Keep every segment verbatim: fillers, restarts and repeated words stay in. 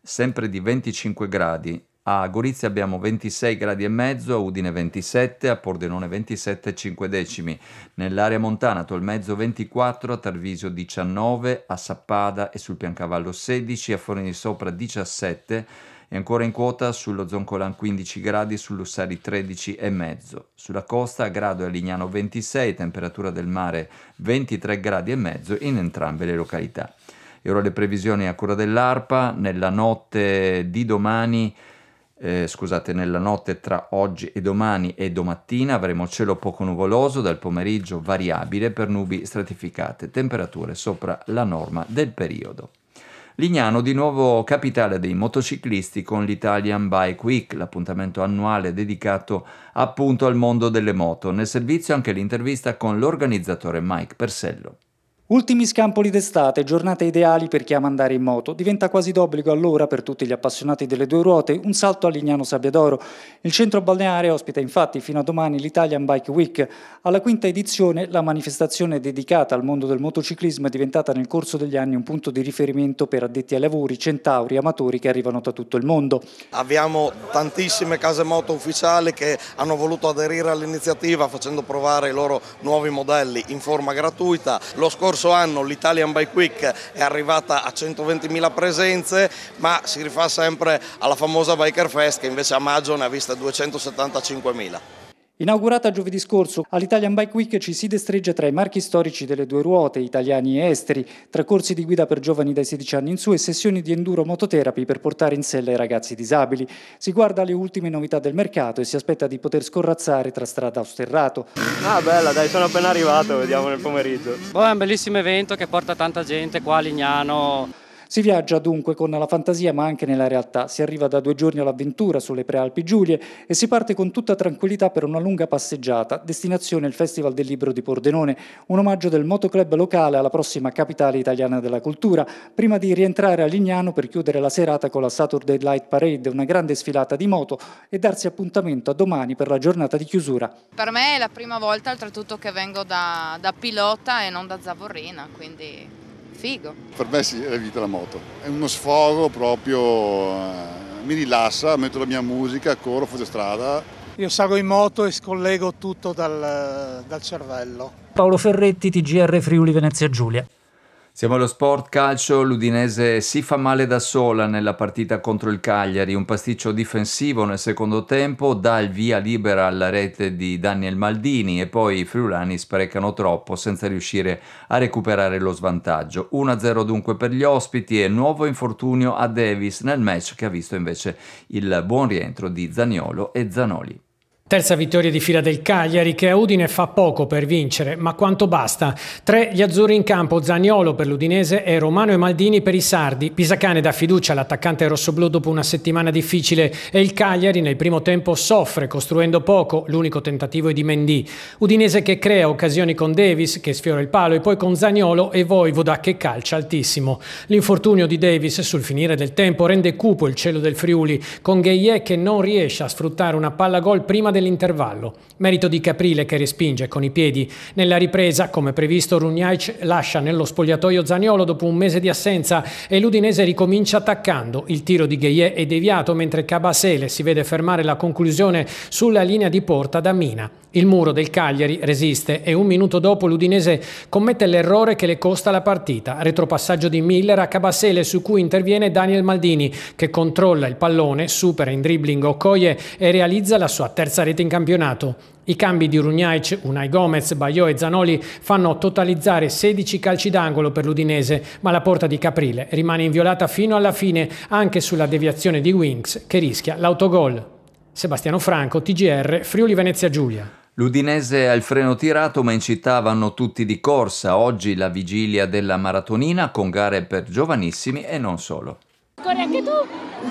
sempre di venticinque gradi. A Gorizia abbiamo ventisei gradi e mezzo, a Udine ventisette, a Pordenone ventisette e cinque decimi. Nell'area montana Tolmezzo ventiquattro, a Tarvisio diciannove, a Sappada e sul Piancavallo sedici, a Forni di Sopra diciassette e ancora in quota sullo Zoncolan quindici gradi, sull'Ussari tredici e mezzo. Sulla costa a Grado e a Lignano ventisei, temperatura del mare ventitré gradi e mezzo in entrambe le località. E ora le previsioni a cura dell'ARPA. Nella notte di domani Eh, scusate, nella notte tra oggi e domani e domattina avremo cielo poco nuvoloso, dal pomeriggio variabile per nubi stratificate, temperature sopra la norma del periodo. Lignano di nuovo capitale dei motociclisti con l'Italian Bike Week, l'appuntamento annuale dedicato appunto al mondo delle moto. Nel servizio anche l'intervista con l'organizzatore Mike Persello. Ultimi scampoli d'estate, giornate ideali per chi ama andare in moto. Diventa quasi d'obbligo allora, per tutti gli appassionati delle due ruote, un salto a Lignano Sabbiadoro. Il centro balneare ospita infatti fino a domani l'Italian Bike Week. Alla quinta edizione, la manifestazione dedicata al mondo del motociclismo è diventata nel corso degli anni un punto di riferimento per addetti ai lavori, centauri, amatori che arrivano da tutto il mondo. Abbiamo tantissime case moto ufficiali che hanno voluto aderire all'iniziativa facendo provare i loro nuovi modelli in forma gratuita. Lo scorso anno l'Italian Bike Week è arrivata a centoventimila presenze, ma si rifà sempre alla famosa Biker Fest che invece a maggio ne ha viste duecentosettantacinquemila. Inaugurata giovedì scorso, all'Italian Bike Week ci si destreggia tra i marchi storici delle due ruote, italiani e esteri, tra corsi di guida per giovani dai sedici anni in su e sessioni di enduro mototherapy per portare in sella i ragazzi disabili. Si guarda alle ultime novità del mercato e si aspetta di poter scorrazzare tra strada o sterrato. Ah, bella, dai, sono appena arrivato, vediamo nel pomeriggio. Boh, è un bellissimo evento che porta tanta gente qua a Lignano. Si viaggia dunque con la fantasia ma anche nella realtà, si arriva da due giorni all'avventura sulle Prealpi Giulie e si parte con tutta tranquillità per una lunga passeggiata, destinazione il Festival del Libro di Pordenone, un omaggio del motoclub locale alla prossima capitale italiana della cultura, prima di rientrare a Lignano per chiudere la serata con la Saturday Light Parade, una grande sfilata di moto e darsi appuntamento a domani per la giornata di chiusura. Per me è la prima volta oltretutto che vengo da, da pilota e non da zavorrina, quindi... figo. Per me sì, è la vita la moto. È uno sfogo proprio, eh, mi rilassa, metto la mia musica, corro, faccio strada. Io salgo in moto e scollego tutto dal, dal cervello. Paolo Ferretti, T G R Friuli Venezia Giulia. Siamo allo sport calcio, l'Udinese si fa male da sola nella partita contro il Cagliari, un pasticcio difensivo nel secondo tempo, dà il via libera alla rete di Daniel Maldini e poi i friulani sprecano troppo senza riuscire a recuperare lo svantaggio. uno a zero dunque per gli ospiti e nuovo infortunio a Davis nel match che ha visto invece il buon rientro di Zaniolo e Zanoli. Terza vittoria di fila del Cagliari che a Udine fa poco per vincere, ma quanto basta? Tre gli azzurri in campo, Zaniolo per l'Udinese e Romano e Maldini per i sardi. Pisacane dà fiducia all'attaccante rossoblù dopo una settimana difficile e il Cagliari nel primo tempo soffre costruendo poco, l'unico tentativo è di Mendy. Udinese che crea occasioni con Davis che sfiora il palo e poi con Zaniolo e Voivoda che calcia altissimo. L'infortunio di Davis sul finire del tempo rende cupo il cielo del Friuli con Gueye che non riesce a sfruttare una palla gol prima dell'intervallo. Merito di Caprile che respinge con i piedi. Nella ripresa, come previsto, Runjaic lascia nello spogliatoio Zaniolo dopo un mese di assenza e l'Udinese ricomincia attaccando. Il tiro di Gueye è deviato mentre Cabasele si vede fermare la conclusione sulla linea di porta da Mina. Il muro del Cagliari resiste e un minuto dopo l'Udinese commette l'errore che le costa la partita. Retropassaggio di Miller a Cabasele su cui interviene Daniel Maldini che controlla il pallone, supera in dribbling Okoye e realizza la sua terza rete in campionato. I cambi di Runjaic, Unai Gomez, Baio e Zanoli fanno totalizzare sedici calci d'angolo per l'Udinese, ma la porta di Caprile rimane inviolata fino alla fine anche sulla deviazione di Winks che rischia l'autogol. Sebastiano Franco, T G R, Friuli Venezia Giulia. L'Udinese ha il freno tirato ma in città vanno tutti di corsa. Oggi la vigilia della maratonina con gare per giovanissimi e non solo. Corri anche tu?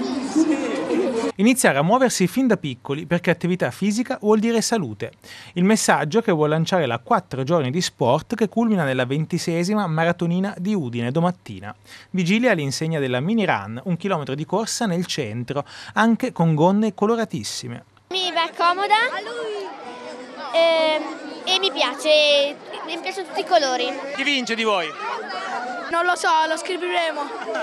Iniziare a muoversi fin da piccoli perché attività fisica vuol dire salute. Il messaggio che vuole lanciare la quattro giorni di sport che culmina nella ventiseiesima maratonina di Udine domattina. Vigilia all'insegna della mini run, un chilometro di corsa nel centro, anche con gonne coloratissime. Mi va comoda e, e mi piace, mi piacciono tutti i colori. Chi vince di voi? Non lo so, lo scopriremo.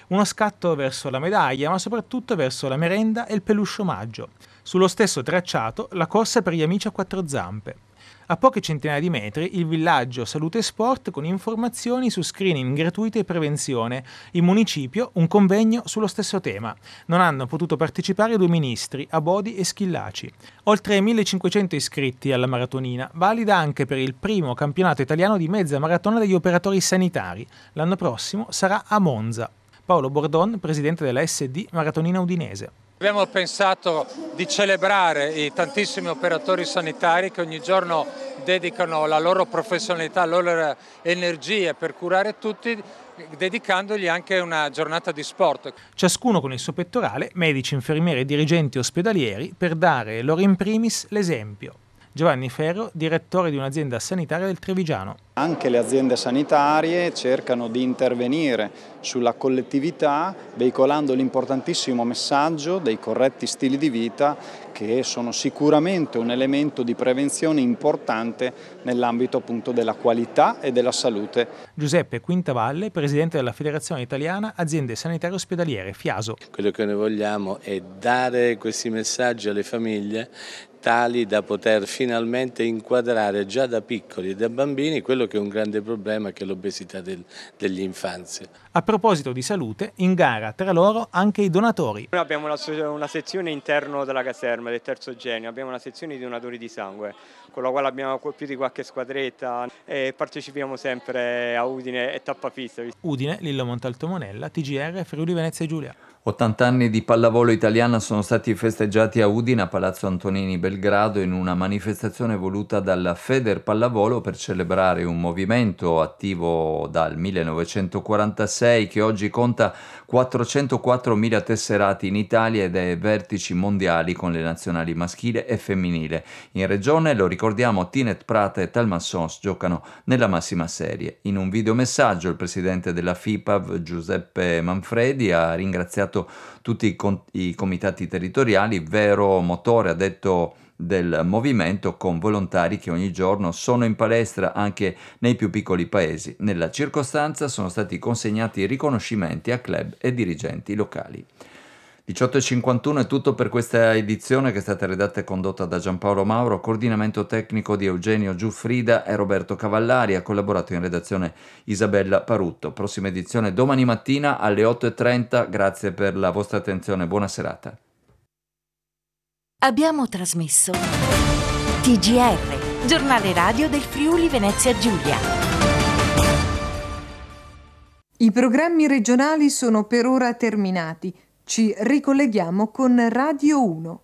Uno scatto verso la medaglia, ma soprattutto verso la merenda e il peluche omaggio. Sullo stesso tracciato, la corsa per gli amici a quattro zampe. A poche centinaia di metri, il villaggio Salute e Sport con informazioni su screening gratuito e prevenzione. In municipio, un convegno sullo stesso tema. Non hanno potuto partecipare due ministri, Abodi e Schillaci. Oltre millecinquecento iscritti alla maratonina, valida anche per il primo campionato italiano di mezza maratona degli operatori sanitari. L'anno prossimo sarà a Monza. Paolo Bordon, presidente della S D Maratonina Udinese. Abbiamo pensato di celebrare i tantissimi operatori sanitari che ogni giorno dedicano la loro professionalità, le loro energie per curare tutti, dedicandogli anche una giornata di sport. Ciascuno con il suo pettorale, medici, infermieri e dirigenti ospedalieri, per dare loro in primis l'esempio. Giovanni Ferro, direttore di un'azienda sanitaria del Trevigiano. Anche le aziende sanitarie cercano di intervenire sulla collettività veicolando l'importantissimo messaggio dei corretti stili di vita che sono sicuramente un elemento di prevenzione importante nell'ambito appunto della qualità e della salute. Giuseppe Quintavalle, presidente della Federazione Italiana Aziende Sanitarie Ospedaliere, FIASO. Quello che noi vogliamo è dare questi messaggi alle famiglie tali da poter finalmente inquadrare già da piccoli e da bambini quello che è un grande problema, che è l'obesità del, degli infanzi. A proposito di salute, in gara tra loro anche i donatori. Noi abbiamo una, una sezione interno della caserma del terzo genio, abbiamo una sezione di donatori di sangue, con la quale abbiamo più di qualche squadretta e partecipiamo sempre a Udine e tappa pista. Udine, Lillo Montalto Monella, T G R, Friuli Venezia Giulia. ottanta anni di pallavolo italiana sono stati festeggiati a Udine, a Palazzo Antonini Belgrado, in una manifestazione voluta dalla Feder Pallavolo per celebrare un movimento attivo dal millenovecentoquarantasei che oggi conta quattrocentoquattromila tesserati in Italia ed è ai vertici mondiali con le nazionali maschile e femminile. In regione, lo ricordiamo, Tinet Prata e Talmassons giocano nella massima serie. In un videomessaggio il presidente della FIPAV, Giuseppe Manfredi, ha ringraziato tutti i, con- i comitati territoriali, vero motore, ha detto, del movimento, con volontari che ogni giorno sono in palestra anche nei più piccoli paesi. Nella circostanza sono stati consegnati riconoscimenti a club e dirigenti locali. diciotto e cinquantuno è tutto per questa edizione, che è stata redatta e condotta da Giampaolo Mauro, coordinamento tecnico di Eugenio Giuffrida e Roberto Cavallari, ha collaborato in redazione Isabella Parutto. Prossima edizione domani mattina alle otto e trenta, grazie per la vostra attenzione, buona serata. Abbiamo trasmesso T G R, giornale radio del Friuli Venezia Giulia. I programmi regionali sono per ora terminati. Ci ricolleghiamo con Radio uno.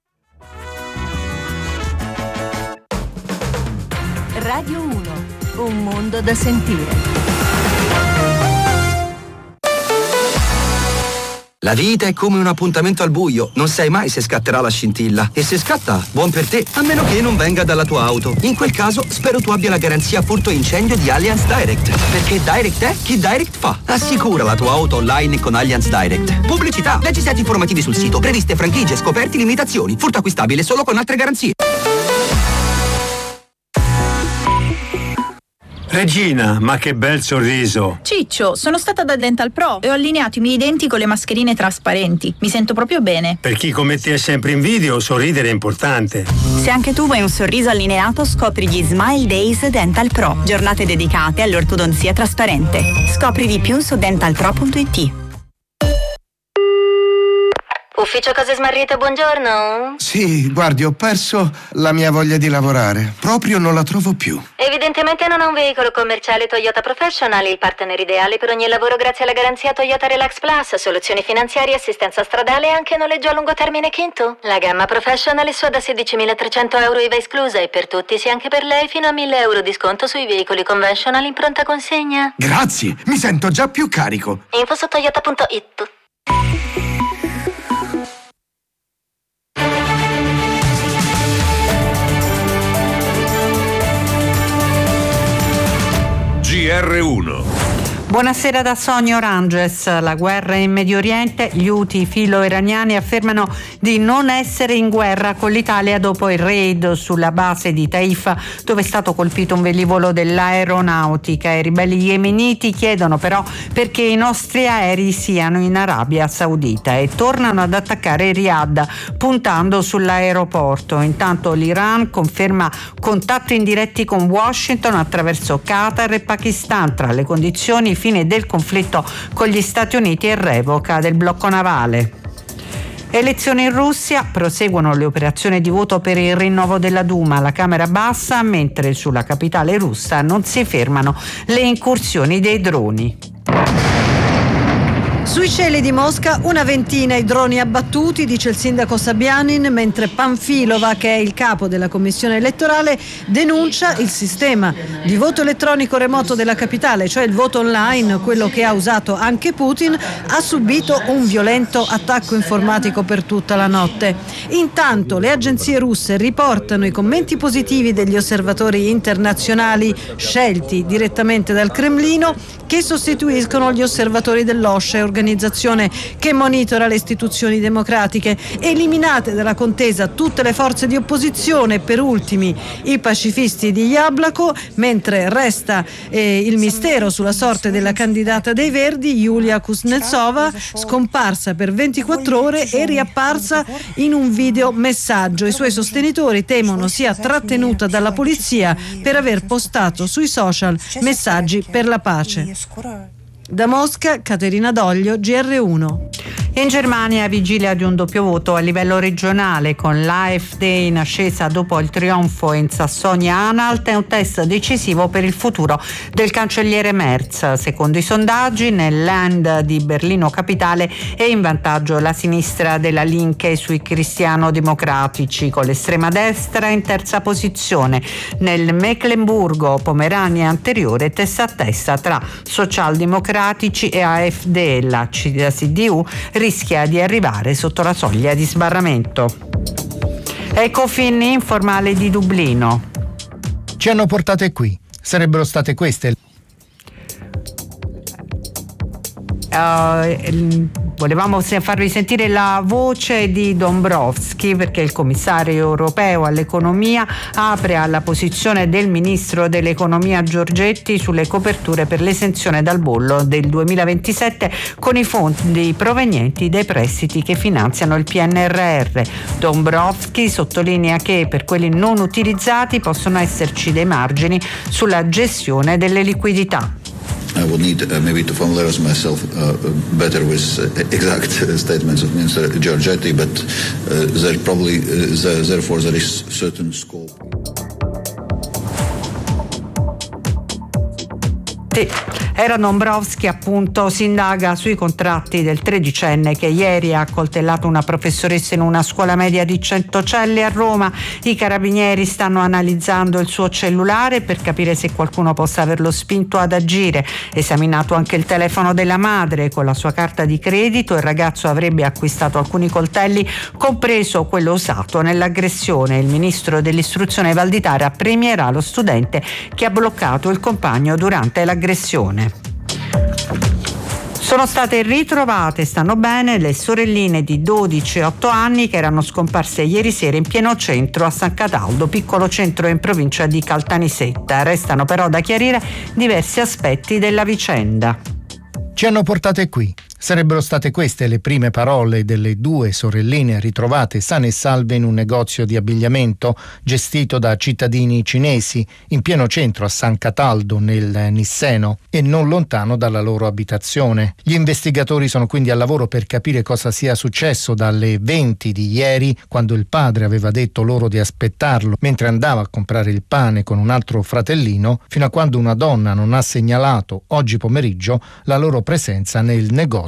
Radio uno, un mondo da sentire. La vita è come un appuntamento al buio, non sai mai se scatterà la scintilla. E se scatta, buon per te, a meno che non venga dalla tua auto. In quel caso, spero tu abbia la garanzia furto incendio di Allianz Direct. Perché Direct è chi Direct fa. Assicura la tua auto online con Allianz Direct. Pubblicità, leggi i siti informativi sul sito. Previste franchigie, scoperti, limitazioni. Furto acquistabile solo con altre garanzie. Regina, ma che bel sorriso! Ciccio, sono stata da Dental Pro e ho allineato i miei denti con le mascherine trasparenti. Mi sento proprio bene. Per chi come te è sempre in video, sorridere è importante. Se anche tu vuoi un sorriso allineato, scopri gli Smile Days Dental Pro. Giornate dedicate all'ortodonzia trasparente. Scopri di più su dental pro punto it. Ufficio Cose Smarrite, buongiorno. Sì, guardi, ho perso la mia voglia di lavorare. Proprio non la trovo più. Evidentemente non ha un veicolo commerciale Toyota Professional, il partner ideale per ogni lavoro grazie alla garanzia Toyota Relax Plus, soluzioni finanziarie, assistenza stradale e anche noleggio a lungo termine Kinto. La gamma Professional è sua da sedicimilatrecento euro I V A esclusa e per tutti, sia anche per lei, fino a mille euro di sconto sui veicoli conventional in pronta consegna. Grazie, mi sento già più carico. Info su toyota punto it. G R uno. Buonasera da Sonia Oranges. La guerra in Medio Oriente, gli Houthi filo-iraniani affermano di non essere in guerra con l'Italia dopo il raid sulla base di Taifa, dove è stato colpito un velivolo dell'aeronautica. I ribelli yemeniti chiedono però perché i nostri aerei siano in Arabia Saudita e tornano ad attaccare Riyadh puntando sull'aeroporto. Intanto l'Iran conferma contatti indiretti con Washington attraverso Qatar e Pakistan tra le condizioni fine del conflitto con gli Stati Uniti e revoca del blocco navale. Elezioni in Russia, proseguono le operazioni di voto per il rinnovo della Duma alla Camera Bassa, mentre sulla capitale russa non si fermano le incursioni dei droni. Sui cieli di Mosca una ventina i droni abbattuti, dice il sindaco Sabianin, mentre Panfilova, che è il capo della commissione elettorale, denuncia il sistema di voto elettronico remoto della capitale, cioè il voto online, quello che ha usato anche Putin, ha subito un violento attacco informatico per tutta la notte. Intanto le agenzie russe riportano i commenti positivi degli osservatori internazionali scelti direttamente dal Cremlino, che sostituiscono gli osservatori dell'O S C E, organizzazione che monitora le istituzioni democratiche. Eliminate dalla contesa tutte le forze di opposizione, per ultimi i pacifisti di Jablako, mentre resta eh, il mistero sulla sorte della candidata dei Verdi, Yulia Kuznetsova, scomparsa per ventiquattro ore e riapparsa in un video messaggio. I suoi sostenitori temono sia trattenuta dalla polizia per aver postato sui social messaggi per la pace. Da Mosca, Caterina Doglio, G R uno. In Germania, vigilia di un doppio voto a livello regionale, con l'A F D in ascesa dopo il trionfo in Sassonia-Anhalt, è un test decisivo per il futuro del cancelliere Merz. Secondo i sondaggi, nel Land di Berlino Capitale è in vantaggio la sinistra della Linke sui cristiano-democratici, con l'estrema destra in terza posizione. Nel Mecklenburgo Pomerania anteriore, testa a testa tra socialdemocratici e A F D. La C D U rischia di arrivare sotto la soglia di sbarramento. Ecofin informale di Dublino. Ci hanno portate qui. Sarebbero state queste. Uh, volevamo farvi sentire la voce di Dombrovskis, perché il commissario europeo all'economia apre alla posizione del ministro dell'economia Giorgetti sulle coperture per l'esenzione dal bollo del duemilaventisette con i fondi provenienti dai prestiti che finanziano il P N R R. Dombrovskis sottolinea che per quelli non utilizzati possono esserci dei margini sulla gestione delle liquidità. I would need uh, maybe to familiarize myself uh, better with uh, exact uh, statements of Minister Giorgetti, but uh, there probably uh, there, therefore there is certain scope. Sì, era Dombrovskis, appunto. Si indaga sui contratti del tredicenne che ieri ha accoltellato una professoressa in una scuola media di Centocelle a Roma. I carabinieri stanno analizzando il suo cellulare per capire se qualcuno possa averlo spinto ad agire. Esaminato anche il telefono della madre. Con la sua carta di credito il ragazzo avrebbe acquistato alcuni coltelli, compreso quello usato nell'aggressione. Il ministro dell'istruzione Valditara premierà lo studente che ha bloccato il compagno durante l'aggressione. aggressione. Sono state ritrovate, stanno bene, le sorelline di dodici e otto anni che erano scomparse ieri sera in pieno centro a San Cataldo, piccolo centro in provincia di Caltanissetta. Restano però da chiarire diversi aspetti della vicenda. Ci hanno portate qui. Sarebbero state queste le prime parole delle due sorelline ritrovate sane e salve in un negozio di abbigliamento gestito da cittadini cinesi in pieno centro a San Cataldo nel Nisseno e non lontano dalla loro abitazione. Gli investigatori sono quindi al lavoro per capire cosa sia successo dalle venti di ieri, quando il padre aveva detto loro di aspettarlo mentre andava a comprare il pane con un altro fratellino, fino a quando una donna non ha segnalato oggi pomeriggio la loro presenza nel negozio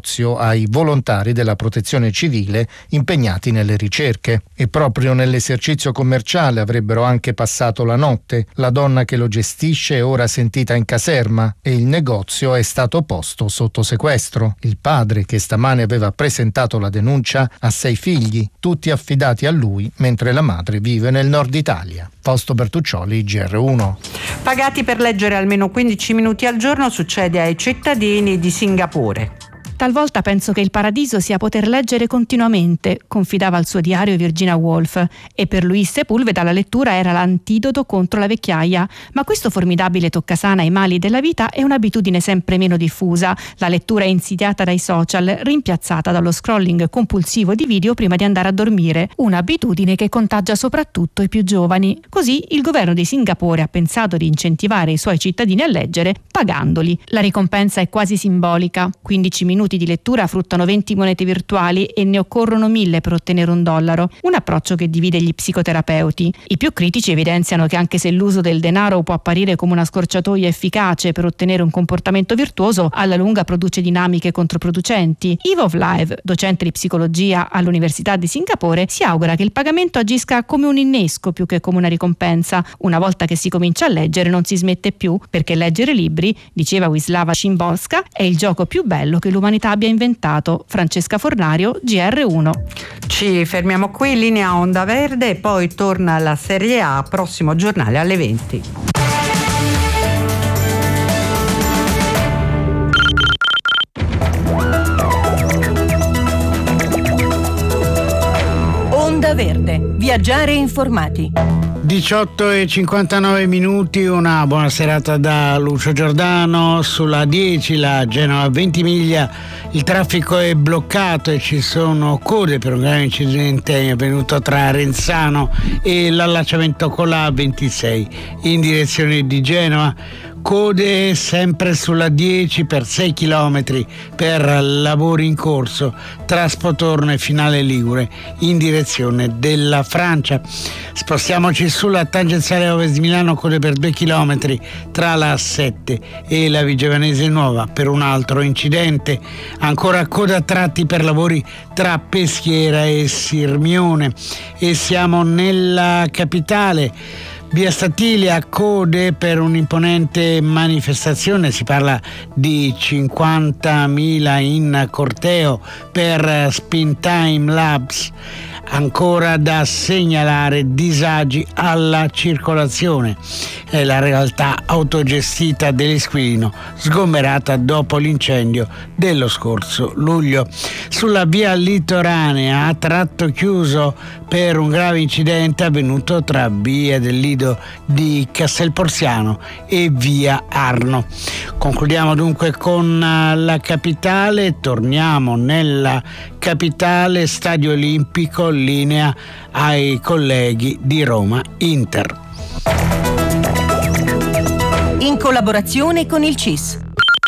negozio ai volontari della protezione civile impegnati nelle ricerche. E proprio nell'esercizio commerciale avrebbero anche passato la notte. La donna che lo gestisce è ora sentita in caserma e il negozio è stato posto sotto sequestro. Il padre, che stamane aveva presentato la denuncia, ha sei figli, tutti affidati a lui, mentre la madre vive nel nord Italia. Fausto Bertuccioli, G R uno. Pagati per leggere almeno quindici minuti al giorno succede ai cittadini di Singapore. Talvolta penso che il paradiso sia poter leggere continuamente, confidava al suo diario Virginia Woolf, e per Louise Sepulveda la lettura era l'antidoto contro la vecchiaia. Ma questo formidabile toccasana ai mali della vita è un'abitudine sempre meno diffusa. La lettura è insidiata dai social, rimpiazzata dallo scrolling compulsivo di video prima di andare a dormire, un'abitudine che contagia soprattutto i più giovani. Così il governo di Singapore ha pensato di incentivare i suoi cittadini a leggere pagandoli. La ricompensa è quasi simbolica: quindici minuti di lettura fruttano venti monete virtuali e ne occorrono mille per ottenere un dollaro, un approccio che divide gli psicoterapeuti. I più critici evidenziano che anche se l'uso del denaro può apparire come una scorciatoia efficace per ottenere un comportamento virtuoso, alla lunga produce dinamiche controproducenti. Eve Live, docente di psicologia all'Università di Singapore, si augura che il pagamento agisca come un innesco più che come una ricompensa. Una volta che si comincia a leggere non si smette più, perché leggere libri, diceva Wisława Szymborska, è il gioco più bello che l'umanità abbia inventato. Francesca Fornario, G R uno. Ci fermiamo qui, linea Onda Verde, e poi torna la Serie A, prossimo giornale alle venti. Onda Verde, viaggiare informati. diciotto e cinquantanove minuti, una buona serata da Lucio Giordano. Sulla dieci, la Genova Ventimiglia, il traffico è bloccato e ci sono code per un grave incidente avvenuto tra Renzano e l'allacciamento con la ventisei in direzione di Genova. Code sempre sulla dieci per sei chilometri per lavori in corso tra Spotorno e Finale Ligure in direzione della Francia. Spostiamoci sulla tangenziale ovest di Milano, code per due chilometri tra la sette e la Vigevanese Nuova per un altro incidente. Ancora coda a tratti per lavori tra Peschiera e Sirmione. E siamo nella capitale. Via Statilia, code per un'imponente manifestazione, si parla di cinquantamila in corteo per Spin Time Labs. Ancora da segnalare disagi alla circolazione. È la realtà autogestita dell'Esquilino, sgomberata dopo l'incendio dello scorso luglio. Sulla via litoranea, a tratto chiuso per un grave incidente avvenuto tra via del Lido di Castelporziano e via Arno. Concludiamo dunque con la capitale, torniamo nella capitale, Stadio Olimpico, linea ai colleghi di Roma Inter. In collaborazione con il C I S.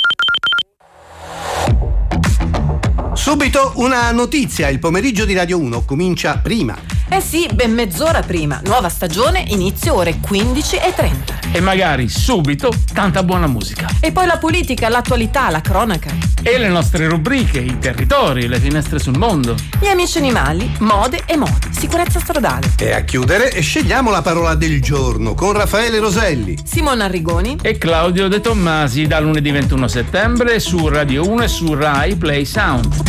Subito una notizia, il pomeriggio di Radio uno comincia prima. Eh sì, ben mezz'ora prima. Nuova stagione, inizio ore quindici e trenta. E magari subito tanta buona musica. E poi la politica, l'attualità, la cronaca. E le nostre rubriche, i territori, le finestre sul mondo. Gli amici animali, mode e modi, sicurezza stradale. E a chiudere scegliamo la parola del giorno con Raffaele Roselli, Simona Arrigoni e Claudio De Tommasi, da lunedì ventuno settembre su Radio uno e su Rai Play Sound.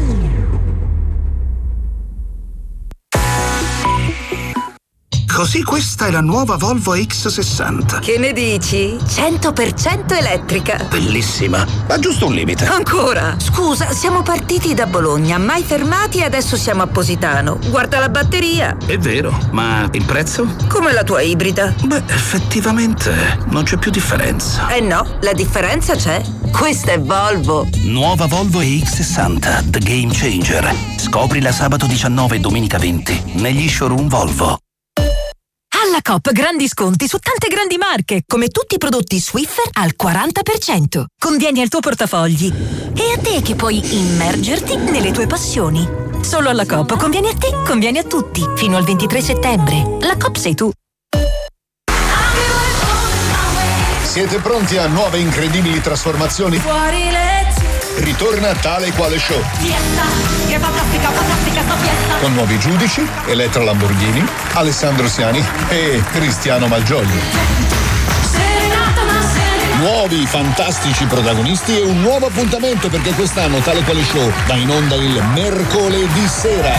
Così questa è la nuova Volvo X sessanta. Che ne dici? cento per cento elettrica. Bellissima, ma giusto un limite. Ancora? Scusa, siamo partiti da Bologna, mai fermati e adesso siamo a Positano. Guarda la batteria. È vero, ma il prezzo? Come la tua ibrida. Beh, effettivamente non c'è più differenza. Eh no, la differenza c'è. Questa è Volvo. Nuova Volvo E X sessanta, The Game Changer. Scoprila sabato diciannove e domenica venti negli showroom Volvo. Alla Coop grandi sconti su tante grandi marche, come tutti i prodotti Swiffer al quaranta per cento. Convieni al tuo portafogli. E a te che puoi immergerti nelle tue passioni. Solo alla Coop convieni a te, convieni a tutti. Fino al ventitré settembre. La Coop sei tu. Siete pronti a nuove incredibili trasformazioni? Fuori lezioni. ritorna Tale Quale Show. Fiesta, che fantastica, fantastica sta fiesta. Con nuovi giudici, Elettra Lamborghini, Alessandro Siani e Cristiano Malgioglio. Nuovi fantastici protagonisti e un nuovo appuntamento, perché quest'anno Tale Quale Show va in onda il mercoledì sera.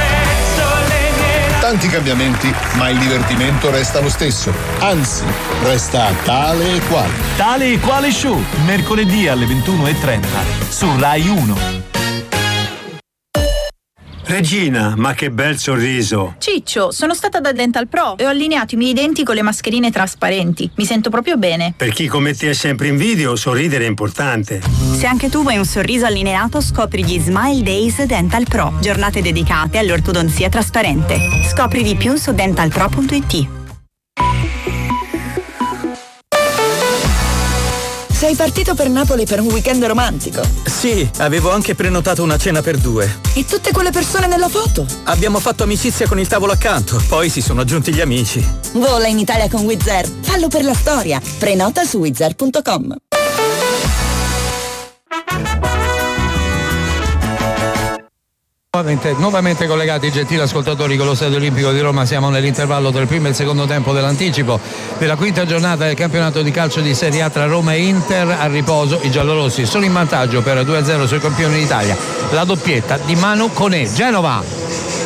Tanti cambiamenti, ma il divertimento resta lo stesso. Anzi, resta tale e quale. Tale e Quale Show, mercoledì alle ventuno e trenta su Rai uno. Regina, ma che bel sorriso! Ciccio, sono stata da Dental Pro e ho allineato i miei denti con le mascherine trasparenti. Mi sento proprio bene. Per chi come te è sempre in video, sorridere è importante. Se anche tu vuoi un sorriso allineato, scopri gli Smile Days Dental Pro, giornate dedicate all'ortodonzia trasparente. Scopri di più su dental pro punto it. Sei partito per Napoli per un weekend romantico? Sì, avevo anche prenotato una cena per due. E tutte quelle persone nella foto? Abbiamo fatto amicizia con il tavolo accanto, poi si sono aggiunti gli amici. Vola in Italia con Wizz Air. Fallo per la storia. Prenota su wizz air punto com. Nuovamente, nuovamente collegati, gentili ascoltatori, con lo Stadio Olimpico di Roma. Siamo nell'intervallo tra il primo e il secondo tempo dell'anticipo della quinta giornata del campionato di calcio di Serie A tra Roma e Inter. A riposo i giallorossi sono in vantaggio per due a zero sui campioni d'Italia. La doppietta di Manu Conè. Genova.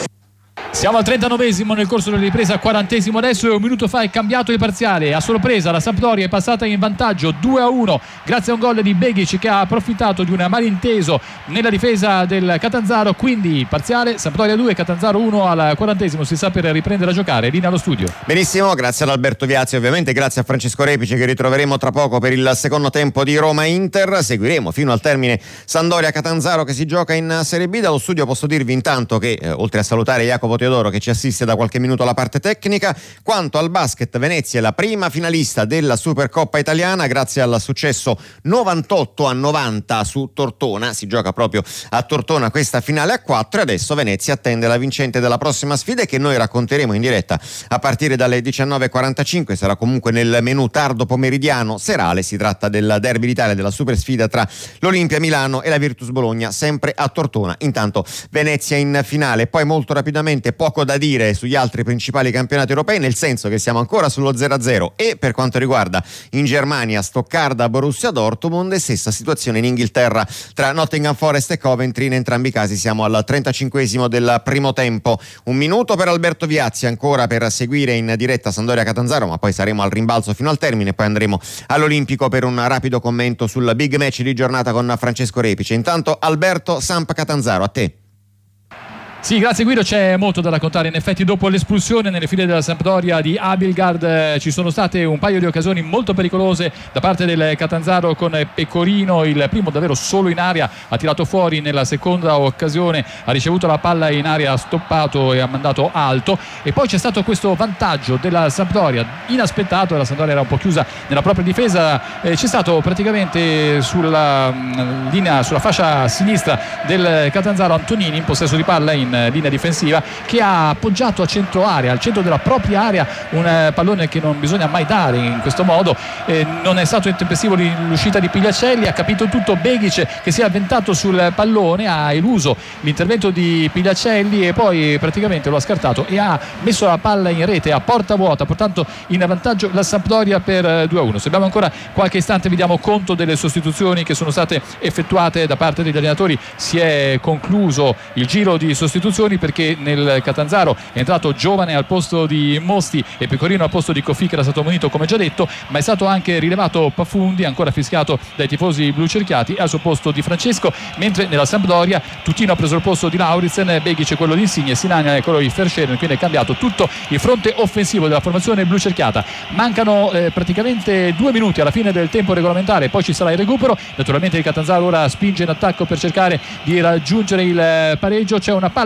Siamo al trentanovesimo nel corso della ripresa, quarantesimo adesso, e un minuto fa è cambiato il parziale. A sorpresa la Sampdoria è passata in vantaggio due a uno grazie a un gol di Begic, che ha approfittato di un malinteso nella difesa del Catanzaro. Quindi parziale Sampdoria due, Catanzaro uno al quarantesimo. Si sta per riprendere a giocare. Linea allo studio. Benissimo, grazie ad Alberto Viazzi, ovviamente grazie a Francesco Repice, che ritroveremo tra poco per il secondo tempo di Roma-Inter. Seguiremo fino al termine Sampdoria-Catanzaro, che si gioca in Serie B. Dallo studio posso dirvi intanto che eh, oltre a salutare Jacopo Teodoro, che ci assiste da qualche minuto alla parte tecnica, quanto al basket, Venezia è la prima finalista della Supercoppa italiana grazie al successo novantotto a novanta su Tortona. Si gioca proprio a Tortona questa finale a quattro, e adesso Venezia attende la vincente della prossima sfida, che noi racconteremo in diretta a partire dalle diciannove e quarantacinque. Sarà comunque nel menù tardo pomeridiano serale. Si tratta del derby d'Italia, della super sfida tra l'Olimpia Milano e la Virtus Bologna, sempre a Tortona. Intanto Venezia in finale. Poi molto rapidamente, poco da dire sugli altri principali campionati europei, nel senso che siamo ancora sullo zero a zero, e per quanto riguarda in Germania Stoccarda Borussia Dortmund, e stessa situazione in Inghilterra tra Nottingham Forest e Coventry. In entrambi i casi siamo al trentacinquesimo del primo tempo. Un minuto per Alberto Viazzi ancora per seguire in diretta Sampdoria Catanzaro, ma poi saremo al rimbalzo fino al termine, poi andremo all'Olimpico per un rapido commento sul big match di giornata con Francesco Repice. Intanto Alberto, Samp Catanzaro, a te. Sì, grazie Guido, c'è molto da raccontare. In effetti dopo l'espulsione nelle file della Sampdoria di Abildgaard eh, ci sono state un paio di occasioni molto pericolose da parte del Catanzaro, con Pecorino, il primo davvero solo in area, ha tirato fuori. Nella seconda occasione ha ricevuto la palla in area, ha stoppato e ha mandato alto, e poi c'è stato questo vantaggio della Sampdoria inaspettato. La Sampdoria era un po' chiusa nella propria difesa, eh, c'è stato praticamente sulla mh, linea, sulla fascia sinistra del Catanzaro Antonini in possesso di palla in linea difensiva, che ha appoggiato a centro area, al centro della propria area, un pallone che non bisogna mai dare in questo modo. Eh, non è stato intempestivo l'uscita di Pigliacelli, ha capito tutto Begic, che si è avventato sul pallone, ha eluso l'intervento di Pigliacelli e poi praticamente lo ha scartato e ha messo la palla in rete a porta vuota, portando in vantaggio la Sampdoria per due a uno. Se abbiamo ancora qualche istante vi diamo conto delle sostituzioni che sono state effettuate da parte degli allenatori. Si è concluso il giro di sostituzioni, perché nel Catanzaro è entrato Giovane al posto di Mosti e Pecorino al posto di Coffi, che era stato ammonito come già detto, ma è stato anche rilevato Pafundi, ancora fischiato dai tifosi blucerchiati, al suo posto di Francesco, mentre nella Sampdoria Tutino ha preso il posto di Lauritsen, Begic è quello di Insigne, Sinagna è quello di Verscheren, quindi è cambiato tutto il fronte offensivo della formazione blucerchiata. Mancano eh, praticamente due minuti alla fine del tempo regolamentare, poi ci sarà il recupero. Naturalmente il Catanzaro ora spinge in attacco per cercare di raggiungere il pareggio. C'è una palla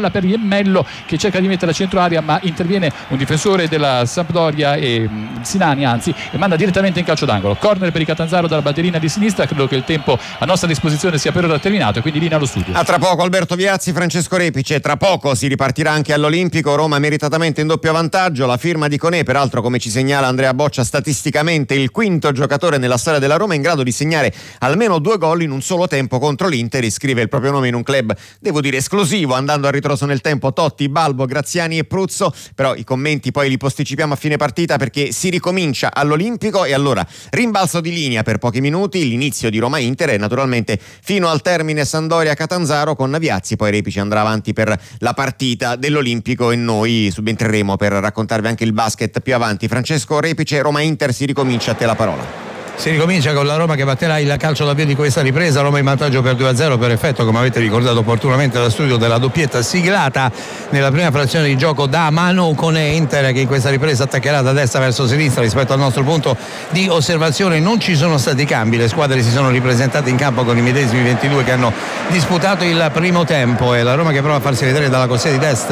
palla per Iemmello che cerca di mettere a centro area, ma interviene un difensore della Sampdoria, e Sinani anzi, e manda direttamente in calcio d'angolo. Corner per i Catanzaro dalla bandierina di sinistra. Credo che il tempo a nostra disposizione sia per ora terminato, e quindi linea allo studio. A tra poco Alberto Viazzi, Francesco Repice. Tra poco si ripartirà anche all'Olimpico. Roma meritatamente in doppio vantaggio. La firma di Conè, peraltro, come ci segnala Andrea Boccia, statisticamente il quinto giocatore nella storia della Roma in grado di segnare almeno due gol in un solo tempo contro l'Inter. Iscrive il proprio nome in un club, devo dire, esclusivo, andando a ritroso nel tempo Totti, Balbo, Graziani e Pruzzo. Però i commenti poi li posticipiamo a fine partita, perché si ricomincia all'Olimpico. E allora rimbalzo di linea per pochi minuti, l'inizio di Roma-Inter e naturalmente fino al termine Sampdoria-Catanzaro con Viazzi. Poi Repice andrà avanti per la partita dell'Olimpico e noi subentreremo per raccontarvi anche il basket più avanti. Francesco Repice, Roma-Inter, si ricomincia, a te la parola. Si ricomincia con la Roma che batterà il calcio d'avvio di questa ripresa. Roma in vantaggio per due a zero per effetto, come avete ricordato opportunamente, da studio, della doppietta siglata nella prima frazione di gioco da Manu Conè. Inter che in questa ripresa attaccherà da destra verso sinistra rispetto al nostro punto di osservazione. Non ci sono stati cambi, le squadre si sono ripresentate in campo con i medesimi ventidue che hanno disputato il primo tempo, e la Roma che prova a farsi vedere dalla corsia di destra